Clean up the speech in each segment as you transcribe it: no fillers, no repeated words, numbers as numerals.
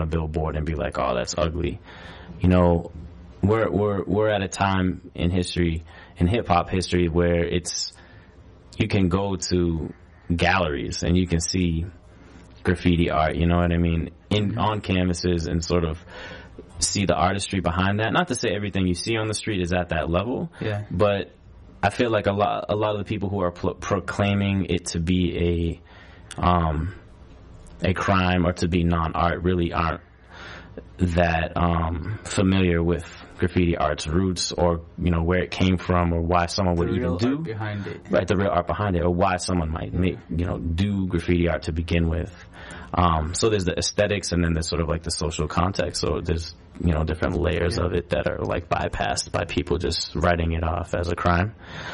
a billboard and be like, oh, that's ugly. You know, we're at a time in history, in hip hop history, where you can go to galleries and you can see graffiti art, you know what I mean, on canvases, and sort of see the artistry behind that. Not to say everything you see on the street is at that level, but I feel like a lot of the people who are proclaiming it to be a crime or to be non-art really aren't that familiar with graffiti art's roots, or you know, where it came from, or why someone would even do behind it, right? The real art behind it, or why someone might do graffiti art to begin with. So there's the aesthetics, and then there's sort of like the social context. So there's, you know, different layers of it that are like bypassed by people just writing it off as a crime.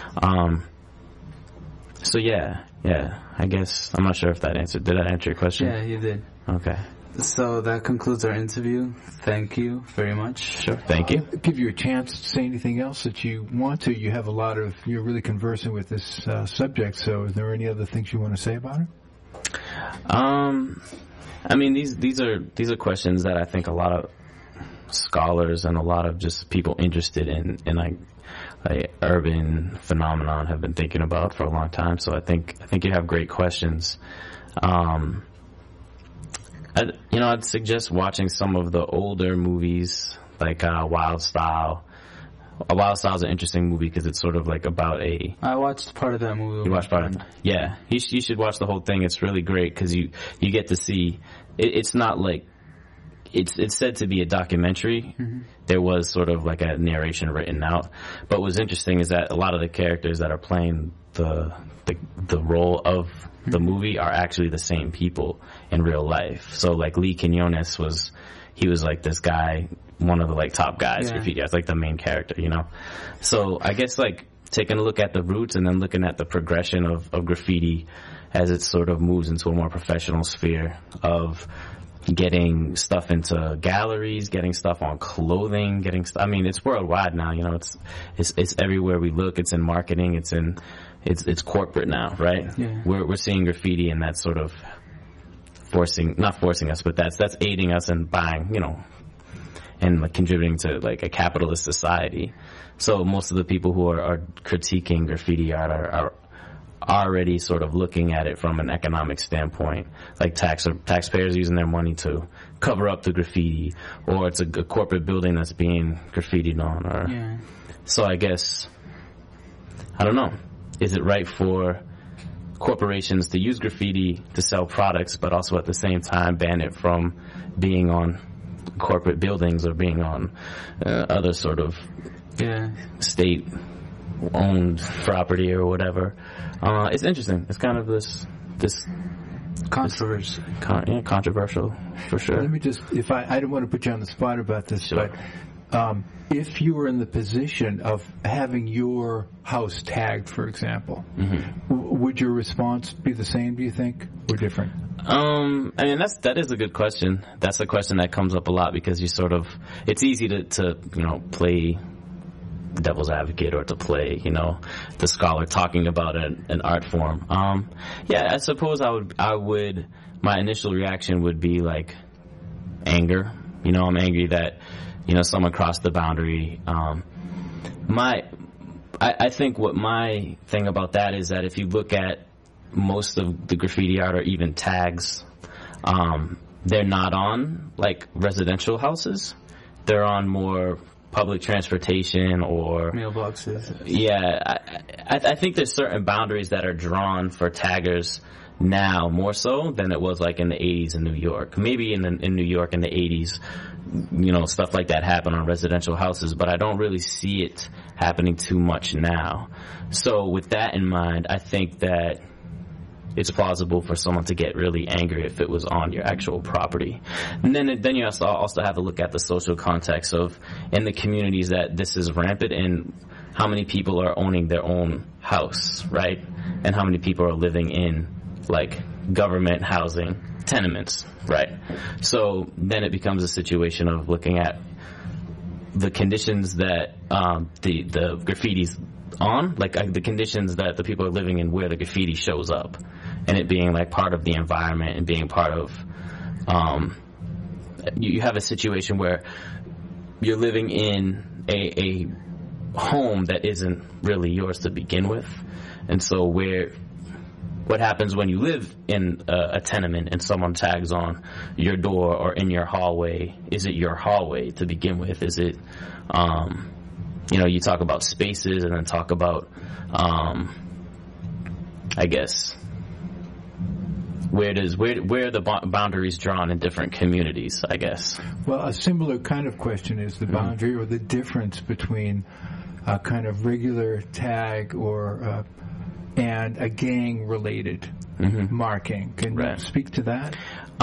So yeah, I guess I'm not sure if that did that answer your question? Yeah, you did. Okay. So that concludes our interview. Thank you very much. Sure. Thank you. I'll give you a chance to say anything else that you want to. You have you're really conversant with this subject. So is there any other things you want to say about it? I mean, these are questions that I think a lot of scholars and a lot of just people interested in like urban phenomenon have been thinking about for a long time. So I think you have great questions. I'd suggest watching some of the older movies, like Wild Style. Wild Style is an interesting movie because it's sort of like about I watched part of that movie. You watched part of it? Yeah. You should watch the whole thing. It's really great because you get to see. It's not like it's said to be a documentary. Mm-hmm. There was sort of like a narration written out. But what's interesting is that a lot of the characters that are playing the role of the movie are actually the same people in real life. So like Lee Quinones was like this guy, one of the like top guys, graffiti guys, like the main character, you know? So I guess like taking a look at the roots and then looking at the progression of graffiti as it sort of moves into a more professional sphere of getting stuff into galleries, getting stuff on clothing, I mean, it's worldwide now, you know, it's everywhere we look, it's in marketing, it's corporate now, right? Yeah. We're seeing graffiti, and that's sort of not forcing us, but that's aiding us in buying, you know, and like contributing to like a capitalist society. So most of the people who are critiquing graffiti art are already sort of looking at it from an economic standpoint, like taxpayers using their money to cover up the graffiti, or it's a corporate building that's being graffitied on, or so I guess I don't know. Is it right for corporations to use graffiti to sell products, but also at the same time ban it from being on corporate buildings or being on other sort of state-owned property or whatever? It's interesting. It's kind of this controversy. Controversial for sure. Let me just, I don't want to put you on the spot about this, sure. But if you were in the position of having your house tagged, for example, would your response be the same, do you think, or different? I mean, that is a good question. That's a question that comes up a lot because it's easy to you know, play devil's advocate or to play, you know, the scholar talking about an art form. I suppose I would, my initial reaction would be like anger. You know, I'm angry that, you know, someone crossed the boundary. I think what my thing about that is that if you look at most of the graffiti art or even tags, they're not on like residential houses. They're on more public transportation or mailboxes. Yeah, I think there's certain boundaries that are drawn for taggers now more so than it was like in the 80s in New York. Maybe in New York in the 80s, you know, stuff like that happened on residential houses, but I don't really see it happening too much now. So with that in mind, I think that it's plausible for someone to get really angry if it was on your actual property. And then you also have to look at the social context of in the communities that this is rampant and how many people are owning their own house, right? And how many people are living in like government housing tenements, right? So then it becomes a situation of looking at the conditions that the graffiti's on, like the conditions that the people are living in where the graffiti shows up, and it being like part of the environment and being part of you have a situation where you're living in a home that isn't really yours to begin with, and so what happens when you live in a tenement and someone tags on your door or in your hallway? Is it your hallway to begin with? Is it, you talk about spaces and then talk about, I guess, where are the boundaries drawn in different communities, I guess? Well, a similar kind of question is the boundary or the difference between a kind of regular tag or and a gang-related marking. Can you speak to that?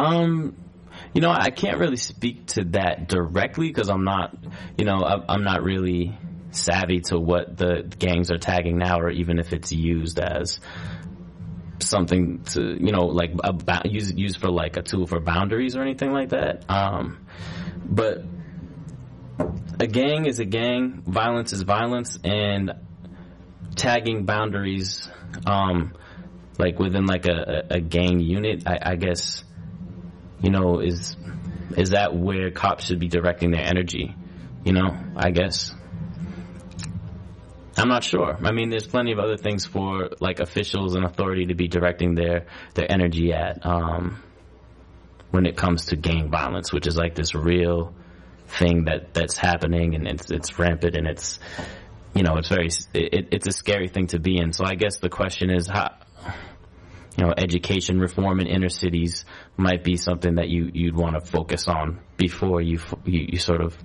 I can't really speak to that directly because I'm not really savvy to what the gangs are tagging now, or even if it's used as something to, like used for like a tool for boundaries or anything like that. But a gang is a gang, violence is violence, and tagging boundaries, like within like a gang unit, I guess, is that where cops should be directing their energy? I guess. I'm not sure. I mean, there's plenty of other things for like officials and authority to be directing their energy at when it comes to gang violence, which is like this real thing that's happening, and it's rampant, and it's it's a scary thing to be in. So I guess the question is how, education reform in inner cities might be something that you'd want to focus on before you sort of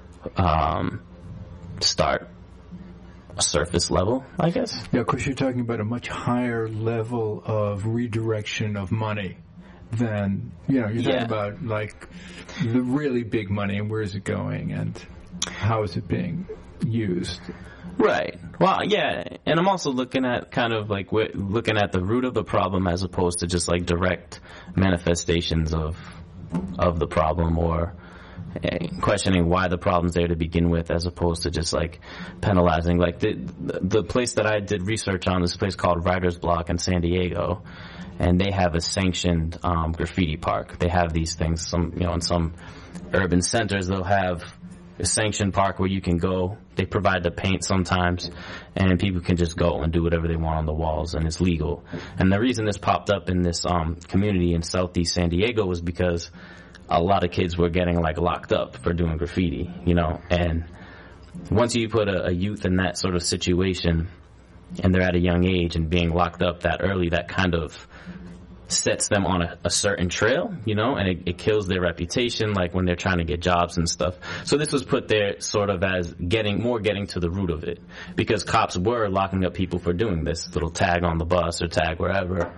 start a surface level, I guess. Yeah, of course, you're talking about a much higher level of redirection of money than, you're talking about like the really big money and where is it going and how is it being used. Right. Well, yeah, and I'm also looking at kind of like looking at the root of the problem as opposed to just like direct manifestations of the problem, or questioning why the problem's there to begin with, as opposed to just like penalizing. Like the place that I did research on is a place called Writer's Block in San Diego, and they have a sanctioned graffiti park. They have these things. In some urban centers, they'll have a sanctioned park where you can go. They provide the paint sometimes, and people can just go and do whatever they want on the walls, and it's legal. And the reason this popped up in this community in Southeast San Diego was because a lot of kids were getting like locked up for doing graffiti, and once you put a youth in that sort of situation and they're at a young age and being locked up that early, that kind of sets them on a certain trail, and it kills their reputation, like when they're trying to get jobs and stuff. So this was put there sort of as getting to the root of it, because cops were locking up people for doing this little tag on the bus or tag wherever.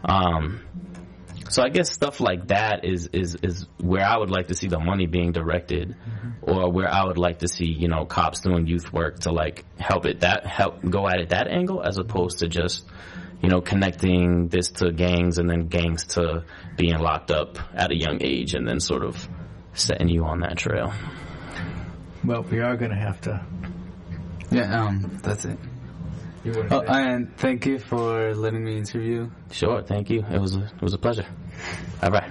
So I guess stuff like that is where I would like to see the money being directed, or where I would like to see, cops doing youth work to like help go at it that angle, as opposed to just, connecting this to gangs and then gangs to being locked up at a young age and then sort of setting you on that trail. Well, we are going to have to. Yeah, that's it. And thank you for letting me interview. Sure, thank you. It was a pleasure. Bye bye.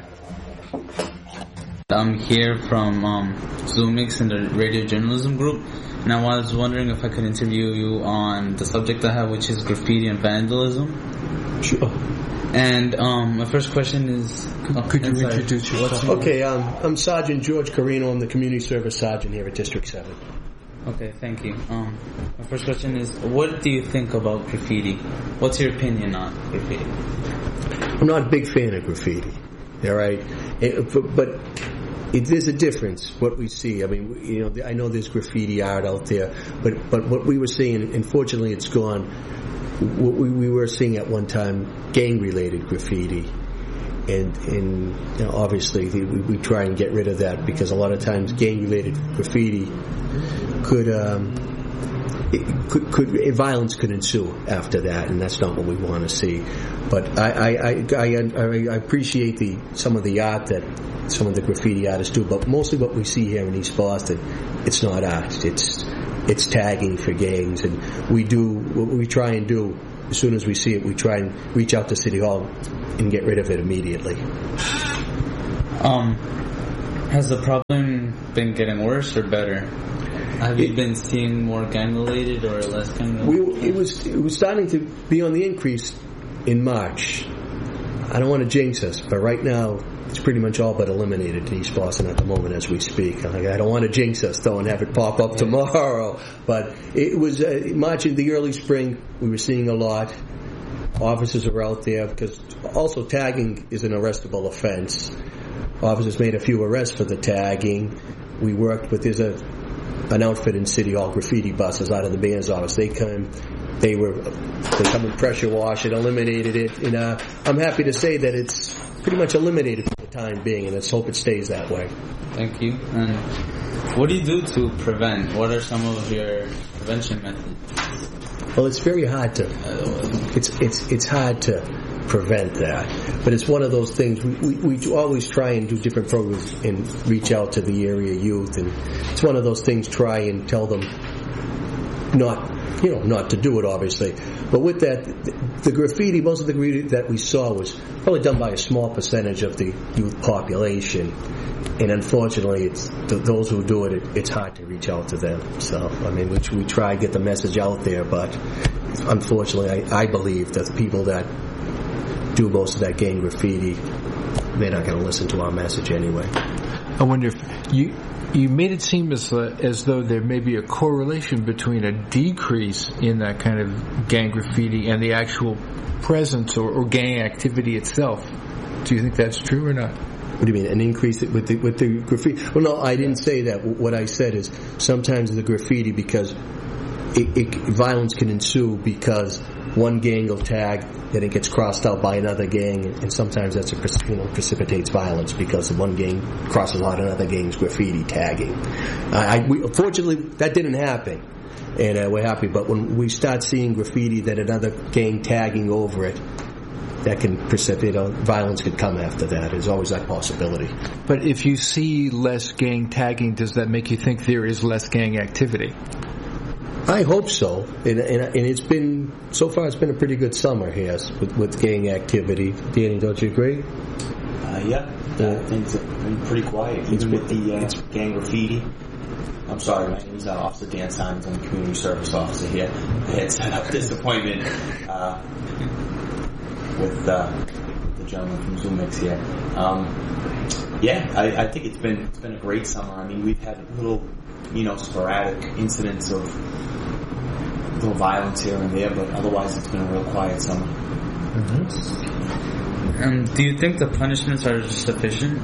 I'm here from Zoomix in the radio journalism group, and I was wondering if I could interview you on the subject I have, which is graffiti and vandalism. Sure. And my first question is, could you introduce yourself? Okay, I'm Sergeant George Carino. I'm the community service sergeant here at District 7. Okay, thank you. My first question is, what do you think about graffiti? What's your opinion on graffiti? I'm not a big fan of graffiti, all right? But there's a difference, what we see. I mean, I know there's graffiti art out there, but what we were seeing, unfortunately it's gone, what we were seeing at one time, gang-related graffiti. And obviously we try and get rid of that, because a lot of times gang-related graffiti could violence could ensue after that, and that's not what we want to see. But I appreciate some of the art that some of the graffiti artists do, but mostly what we see here in East Boston, it's not art. It's tagging for gangs, and what we try and do as soon as we see it, we try and reach out to City Hall and get rid of it immediately. Has the problem been getting worse or better? Have you been seeing more gang-related or less gang-related? It was starting to be on the increase in March. I don't want to jinx us, but right now it's pretty much all but eliminated in East Boston at the moment as we speak. I don't want to jinx us though and have it pop up tomorrow. But it was March in the early spring. We were seeing a lot. Officers are out there because also tagging is an arrestable offense. Officers made a few arrests for the tagging. We worked with an outfit in City Hall, graffiti buses out of the mayor's office. They come and pressure wash it, eliminated it. And I'm happy to say that it's pretty much eliminated for the time being, and let's hope it stays that way. Thank you. And what do you do to prevent? What are some of your prevention methods? Well, it's very hard to. It's hard to prevent that, but it's one of those things. We always try and do different programs and reach out to the area youth, and it's one of those things. Try and tell them not to do it, obviously. But with that, the graffiti, most of the graffiti that we saw was probably done by a small percentage of the youth population. And unfortunately, it's those who do it, it's hard to reach out to them. So, I mean, we try to get the message out there, but unfortunately, I believe that the people that do most of that gang graffiti, they're not going to listen to our message anyway. I wonder if you made it seem as though there may be a correlation between a decrease in that kind of gang graffiti and the actual presence or gang activity itself. Do you think that's true or not? What do you mean, an increase with the graffiti? Well, no, I didn't say that. What I said is sometimes the graffiti, because violence can ensue because one gang will tag, then it gets crossed out by another gang, and sometimes that's precipitates violence because one gang crosses out another gang's graffiti tagging. Fortunately, that didn't happen, and we're happy. But when we start seeing graffiti that another gang tagging over it, that can precipitate violence could come after that. There's always that possibility. But if you see less gang tagging, does that make you think there is less gang activity? I hope so, and it's been so far. It's been a pretty good summer here with gang activity. Danny, don't you agree? Yeah, things have been pretty quiet, even with the gang graffiti. I'm sorry, my name is Officer Dan Simons. I'm a community service officer here. I had set up this appointment with the gentleman from ZoomX here. I think it's been a great summer. I mean, we've had little, sporadic incidents of little violence here and there, but otherwise it's been a real quiet summer. Mm-hmm. Do you think the punishments are sufficient?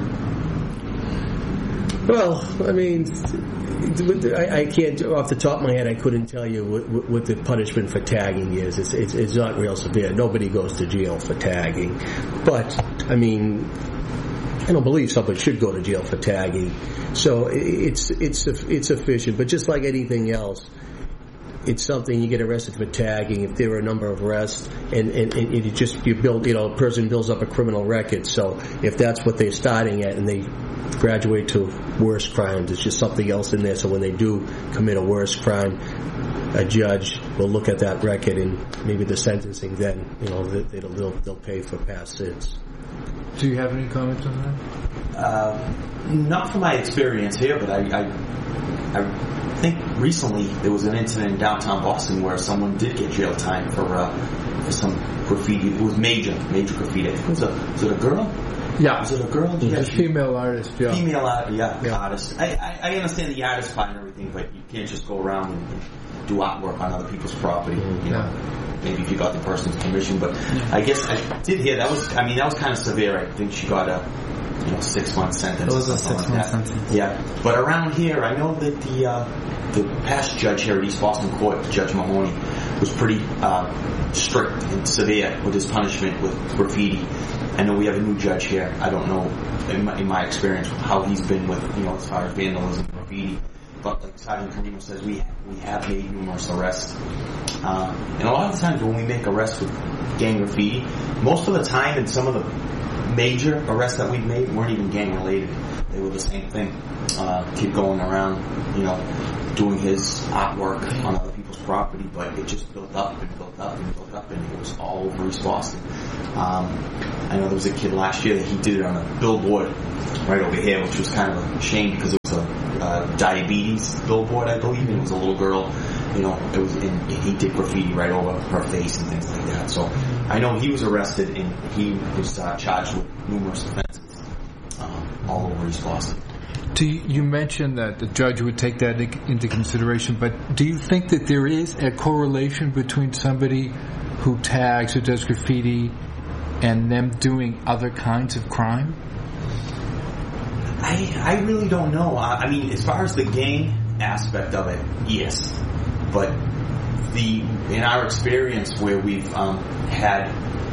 Well, I mean, I can't, off the top of my head, I couldn't tell you what the punishment for tagging is. It's not real severe. Nobody goes to jail for tagging. But, I mean, I don't believe somebody should go to jail for tagging. So it's sufficient. But just like anything else, it's something you get arrested for tagging. If there are a number of arrests, and you build, a person builds up a criminal record. So if that's what they're starting at, and they graduate to worse crimes, it's just something else in there. So when they do commit a worse crime, a judge will look at that record and maybe the sentencing. Then they'll pay for past sins. Do you have any comments on that? Not from my experience here, but I think recently there was an incident in downtown Boston where someone did get jail time for some graffiti. It was major graffiti. I think was it a girl? Yeah. Was it a girl? It was a female artist, yeah. Female artist. I understand the artist part and everything, but you can't just go around and do artwork on other people's property. Maybe if you got the person's permission, but I guess I did hear that was kind of severe. I think she got a 6-month sentence. It was a 6-month sentence. Yeah, but around here, I know that the past judge here at East Boston Court, Judge Mahoney, was pretty strict and severe with his punishment with graffiti. I know we have a new judge here. I don't know in my experience how he's been with as far as vandalism and graffiti. But like Sergeant Carino says, we have made numerous arrests. And a lot of the times when we make arrests with gang graffiti, most of the time in some of the major arrests that we've made weren't even gang related. They were the same thing. Kid going around, doing his artwork on other people's property, but it just built up and built up and built up, and it was all over East Boston. I know there was a kid last year that he did it on a billboard right over here, which was kind of a shame because it was a diabetes billboard, I believe, and it was a little girl. It was, and he did graffiti right over her face and things like that. So I know he was arrested and he was charged with numerous offenses all over East Boston. You mentioned that the judge would take that into consideration, but do you think that there is a correlation between somebody who tags or does graffiti and them doing other kinds of crime? I really don't know. I mean, as far as the gang aspect of it, yes. But in our experience where we've had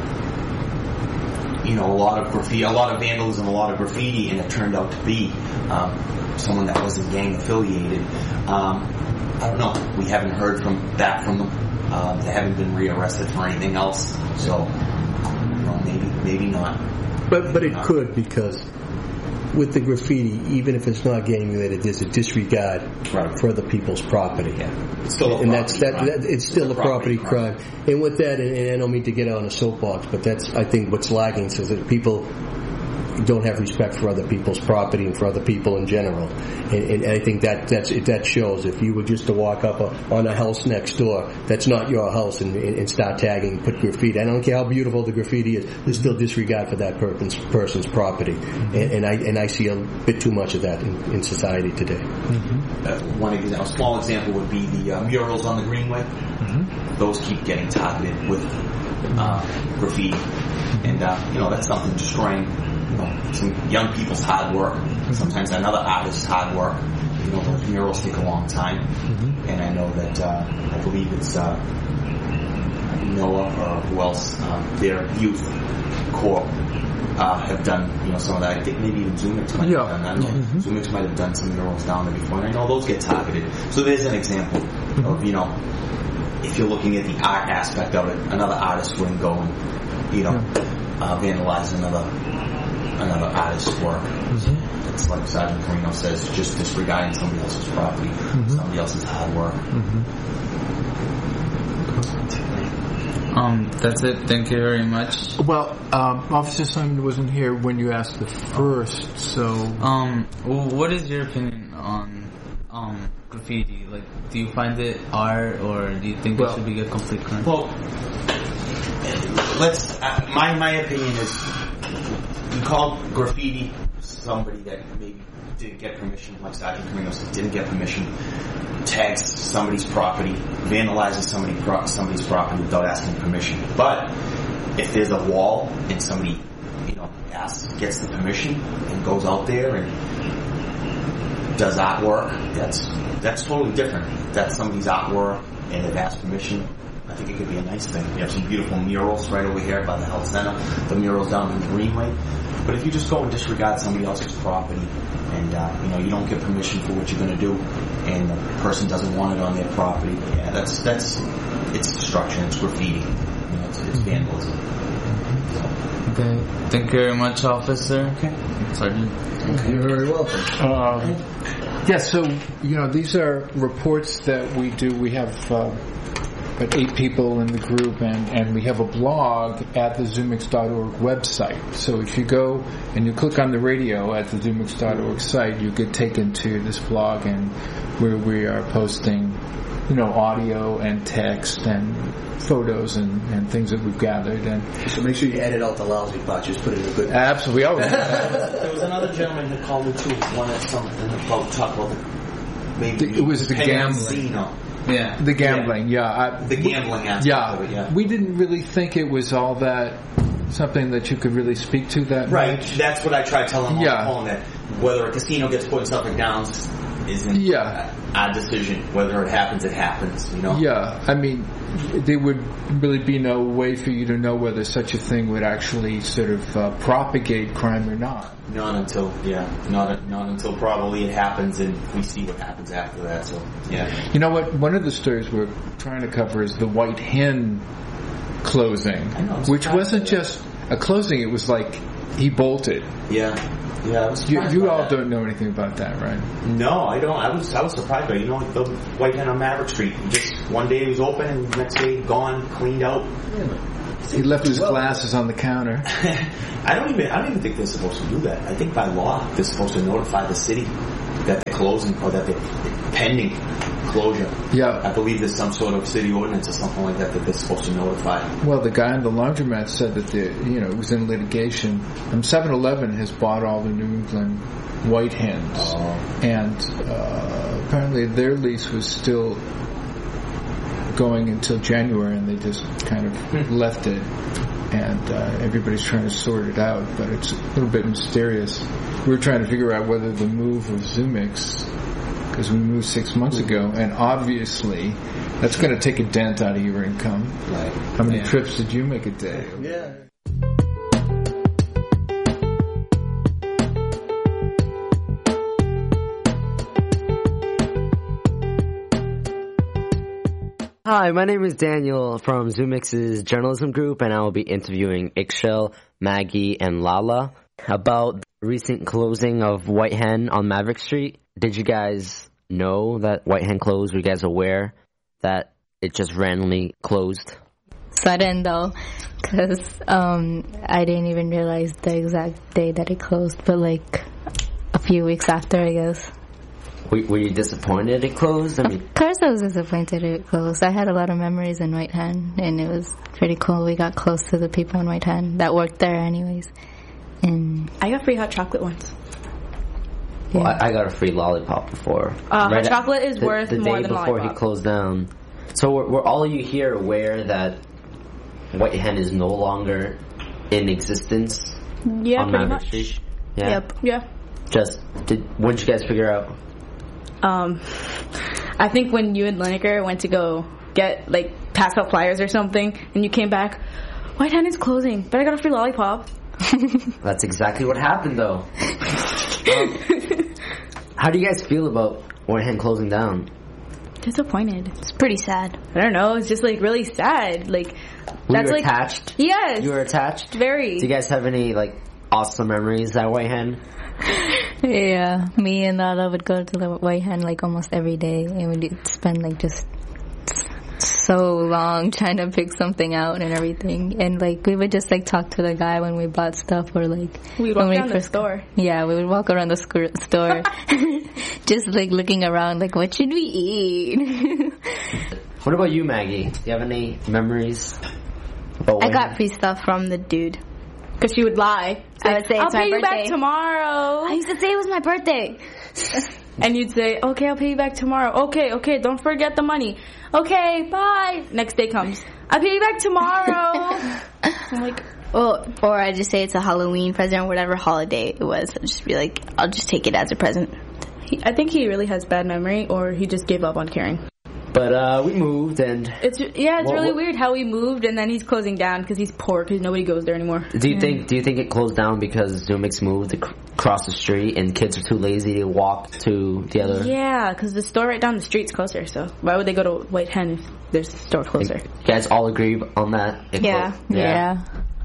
a lot of graffiti, a lot of vandalism, a lot of graffiti, and it turned out to be someone that wasn't gang affiliated. I don't know. We haven't heard back from them. They haven't been rearrested for anything else. So maybe not. But it could, because with the graffiti, even if it's not gang related, there's a disregard for other people's property. Yeah. It's still it's still a property crime. And with that, and I don't mean to get on a soapbox, but that's, I think, what's lagging, so that people don't have respect for other people's property and for other people in general. And I think that shows. If you were just to walk up on a house next door that's not your house and start tagging, put graffiti, I don't care how beautiful the graffiti is, there's still disregard for that person's property. And I see a bit too much of that in society today. Mm-hmm. A small example would be the murals on the Greenway. Mm-hmm. Those keep getting targeted with graffiti. And that's something destroying some young people's hard work, sometimes another artist's hard work. Those murals take a long time, and I know that I believe it's Noah or who else, their youth corps have done some of that. I think maybe even Zoomix might have done that. Zoomix might have done some murals down there before, and I know those get targeted. So there's an example of if you're looking at the art aspect of it, another artist wouldn't go and vandalize another artist's work. It's like Sergeant Carino says, just disregarding somebody else's property, somebody else's hard work. That's it. Thank you very much. Well, Officer Simon wasn't here when you asked the first, so... what is your opinion on graffiti? Like, do you find it art, or do you think it should be a complete crime? Well, my opinion is, you call graffiti somebody that maybe didn't get permission, like Sergeant Carino said, didn't get permission, tags somebody's property, vandalizes somebody's property without asking permission. But if there's a wall and somebody, gets the permission and goes out there and does artwork, that's totally different. That's somebody's artwork and they've asked permission. I think it could be a nice thing. We have some beautiful murals right over here by the health center, the murals down in the Greenway. But if you just go and disregard somebody else's property and you don't get permission for what you're going to do, and the person doesn't want it on their property, that's it's destruction, it's graffiti, it's vandalism. Okay, thank you very much, Officer. Okay, Sergeant. Okay. You're very welcome. So these are reports that we do. We have about 8 people in the group, and we have a blog at the Zoomix.org website. So if you go and you click on the radio at the Zoomix.org site, you get taken to this blog, and where we are posting, audio and text and photos and things that we've gathered. And so make sure you edit out the lousy part. Just put in a good. Absolutely. There was another gentleman who called me too. Wanted something about talk about it was the gambling. Yeah. The gambling, the gambling aspect of it, We didn't really think it was all that something that you could really speak to that much. That's what I tried telling him on the phone, that whether a casino gets put in Suffolk Downs isn't our decision. Whether it happens, it happens, Yeah, I mean, there would really be no way for you to know whether such a thing would actually sort of propagate crime or not. Not until probably it happens and we see what happens after that. So You know what? One of the stories we're trying to cover is the White Hen closing, which wasn't just a closing. It was like he bolted. Yeah. Yeah, I was surprised You by all that. don't know anything about that, right? No, I don't. I was surprised by it. The White Hen on Maverick Street. Just one day it was open, and the next day gone, cleaned out. He left his glasses on the counter. I don't even think they're supposed to do that. I think by law they're supposed to notify the city that they're closing or that they're pending closure. Yeah. I believe there's some sort of city ordinance or something like that they're supposed to notify. Well, the guy in the laundromat said that it was in litigation. 7-Eleven has bought all the New England White Hens, and apparently their lease was still going until January, and they just kind of left it. And everybody's trying to sort it out, but it's a little bit mysterious. We're trying to figure out whether the move of Zoomix, because we moved 6 months ago, and obviously that's going to take a dent out of your income. Right. How many trips did you make a day? Yeah. Hi, my name is Daniel from Zoomix's journalism group, and I will be interviewing Ixchel, Maggie, and Lala about the recent closing of White Hen on Maverick Street. Did you guys know that White Hen closed? Were you guys aware that it just randomly closed? Sudden though, because I didn't even realize the exact day that it closed, but like a few weeks after, I guess. Were you disappointed it closed? I mean, Of course I was disappointed it closed. I had a lot of memories in White Hen, and it was pretty cool. We got close to the people in White Hen that worked there anyways. And I got free hot chocolate once. well, I got a free lollipop before. Hot chocolate is worth the more day than before lollipop. he closed down. So were all of you here aware that White Hen is no longer in existence Yeah, on pretty Maverick much. Street? Yeah. Yep. Yeah. When did you guys figure out? I think when you and Lineker went to go get, pass out flyers or something, and you came back, White Hen is closing, but I got a free lollipop. That's exactly what happened, though. How do you guys feel about White Hen closing down? Disappointed. it's pretty sad. I don't know, it's just, really sad. Were That's you attached? Yes. You were attached? Very. Do you guys have any, awesome memories at White Hen? Yeah, me and Lala would go to the White Hen almost every day, and we'd spend just so long trying to pick something out and everything. And we would just talk to the guy when we bought stuff, or We'd when walk we down the first store. Yeah, we would walk around the store, just looking around, what should we eat? What about you, Maggie? Do you have any memories about White I got Hen? free stuff from the dude. Because she would lie. I would say I'll it's my pay you back birthday. tomorrow. I used to say it was my birthday. And you'd say, okay, I'll pay you back tomorrow. Okay, don't forget the money. Okay, bye. Next day comes. I'll pay you back tomorrow. I'm like, Or I just say it's a Halloween present or whatever holiday it was. I'd just be I'll just take it as a present. I think he really has bad memory, or he just gave up on caring. But we moved, and It's really weird how he moved, and then he's closing down because he's poor, because nobody goes there anymore. do you think it closed down because Zoomix moved across the street and kids are too lazy to walk to the other? Yeah, because the store right down the street's closer, so why would they go to White Hen if there's a store closer? You guys all agree on that? Yeah.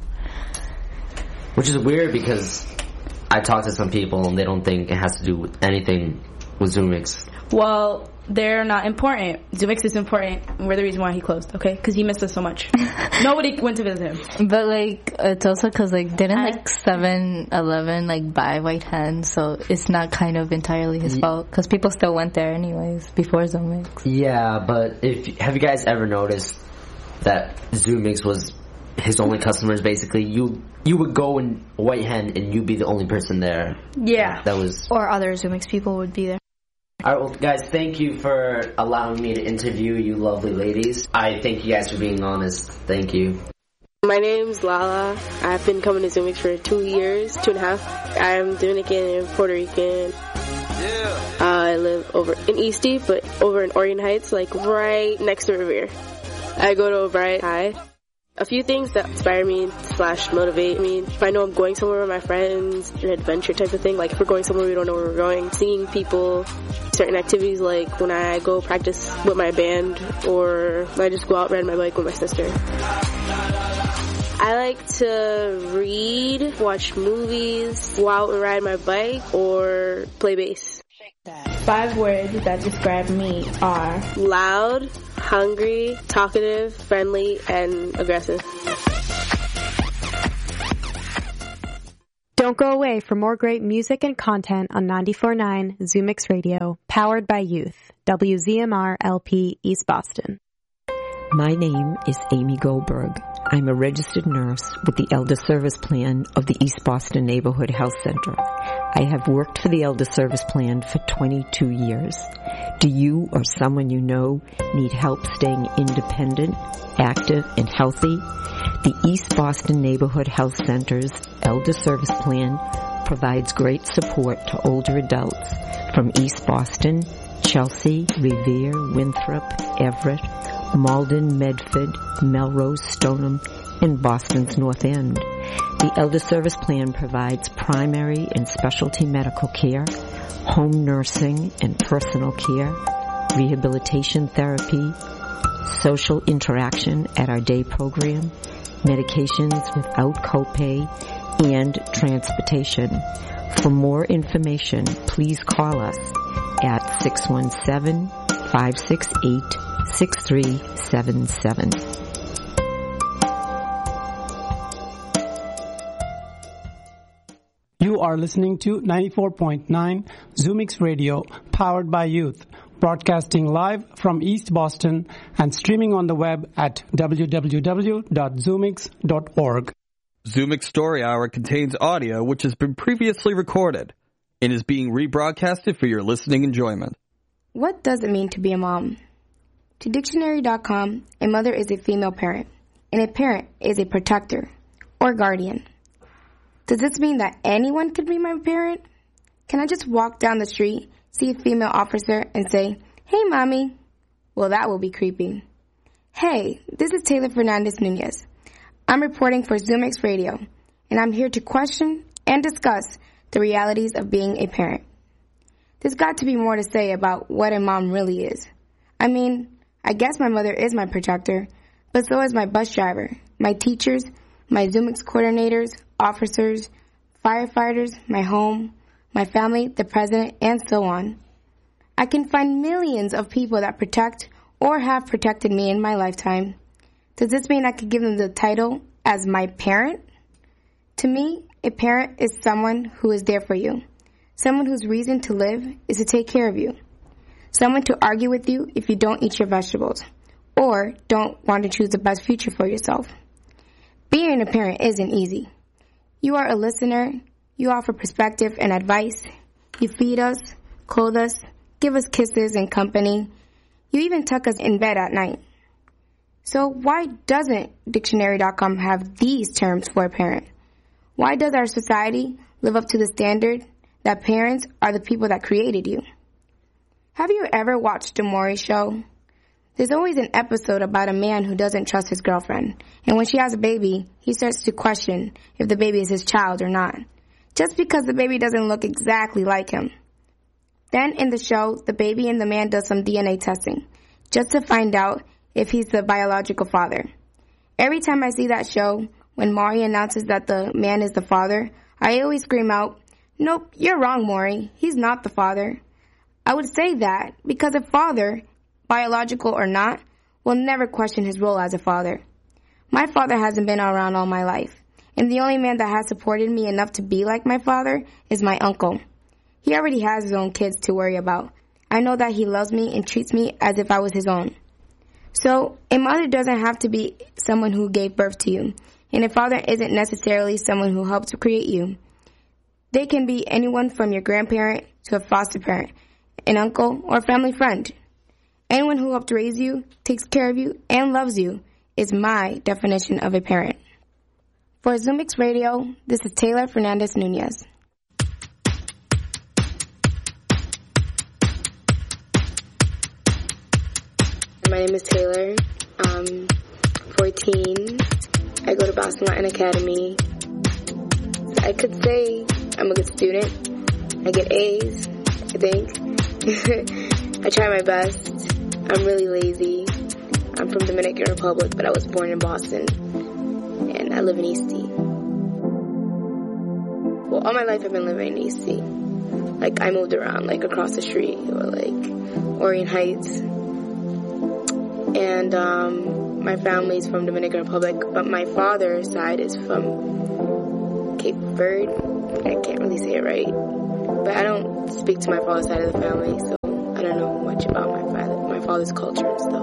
Which is weird because I talked to some people and they don't think it has to do with anything with Zoomix. Well, they're not important. Zoomix is important, and we're the reason why he closed, okay? Because he missed us so much. Nobody went to visit him. But it's also because didn't 7-Eleven buy White Hen, so it's not kind of entirely his fault, because people still went there anyways before Zoomix. Yeah, but have you guys ever noticed that Zoomix was his only customers? Basically, you would go in White Hen and you'd be the only person there. Yeah. That was. Or other Zoomix people would be there. Alright, well, guys, thank you for allowing me to interview you lovely ladies. I thank you guys for being honest. Thank you. My name's Lala. I've been coming to Zoomix for 2 years, 2.5. I'm Dominican and Puerto Rican. I live over in Eastie, but over in Oregon Heights, right next to Revere. I go to O'Brien High. A few things that inspire me / motivate me. If I know I'm going somewhere with my friends, an adventure type of thing, if we're going somewhere we don't know where we're going, seeing people, certain activities like when I go practice with my band, or I just go out riding my bike with my sister. I like to read, watch movies, go out and ride my bike, or play bass. 5 words that describe me are loud, hungry, talkative, friendly, and aggressive. Don't go away for more great music and content on 94.9 Zoomix Radio, powered by youth. WZMR LP East Boston. My name is Amy Goldberg. I'm a registered nurse with the Elder Service Plan of the East Boston Neighborhood Health Center. I have worked for the Elder Service Plan for 22 years. Do you or someone you know need help staying independent, active, and healthy? The East Boston Neighborhood Health Center's Elder Service Plan provides great support to older adults from East Boston, Chelsea, Revere, Winthrop, Everett, Malden, Medford, Melrose, Stoneham, and Boston's North End. The Elder Service Plan provides primary and specialty medical care, home nursing and personal care, rehabilitation therapy, social interaction at our day program, medications without copay, and transportation. For more information, please call us at 617-568-6377. You are listening to 94.9 Zoomix Radio, powered by youth, broadcasting live from East Boston and streaming on the web at www.zoomix.org. Zoomix Story Hour contains audio which has been previously recorded and is being rebroadcasted for your listening enjoyment. What does it mean to be a mom? To Dictionary.com, a mother is a female parent, and a parent is a protector or guardian. Does this mean that anyone could be my parent? Can I just walk down the street, see a female officer, and say, "Hey, mommy"? Well, that will be creepy. Hey, this is Taylor Fernandez Nunez. I'm reporting for Zoomix Radio, and I'm here to question and discuss the realities of being a parent. There's got to be more to say about what a mom really is. I mean, I guess my mother is my protector, but so is my bus driver, my teachers, my Zoomix coordinators, officers, firefighters, my home, my family, the president, and so on. I can find millions of people that protect or have protected me in my lifetime. Does this mean I could give them the title as my parent? To me, a parent is someone who is there for you. Someone whose reason to live is to take care of you. Someone to argue with you if you don't eat your vegetables or don't want to choose the best future for yourself. Being a parent isn't easy. You are a listener. You offer perspective and advice. You feed us, clothe us, give us kisses and company. You even tuck us in bed at night. So why doesn't Dictionary.com have these terms for a parent? Why does our society live up to the standard that parents are the people that created you? Have you ever watched The Maury Show? There's always an episode about a man who doesn't trust his girlfriend, and when she has a baby, he starts to question if the baby is his child or not, just because the baby doesn't look exactly like him. Then in the show, the baby and the man does some DNA testing, just to find out if he's the biological father. Every time I see that show, when Maury announces that the man is the father, I always scream out, "Nope, you're wrong, Maury. He's not the father." I would say that because a father, biological or not, will never question his role as a father. My father hasn't been around all my life, and the only man that has supported me enough to be like my father is my uncle. He already has his own kids to worry about. I know that he loves me and treats me as if I was his own. So, a mother doesn't have to be someone who gave birth to you, and a father isn't necessarily someone who helped to create you. They can be anyone from your grandparent to a foster parent, an uncle, or a family friend. Anyone who helped raise you, takes care of you, and loves you is my definition of a parent. For Zoomix Radio, this is Taylor Fernandez Nunez. My name is Taylor. I'm 14. I go to Boston Latin Academy. I could say I'm a good student. I get A's, I think. I try my best. I'm really lazy. I'm from Dominican Republic, but I was born in Boston. And I live in East Sea. Well, all my life I've been living in East Sea. Like, I moved around, like, across the street, or, like, Orient Heights. And, my family's from Dominican Republic, but my father's side is from Cape Verde. I can't really say it right. But I don't speak to my father's side of the family, so I don't know much about my father's culture and stuff.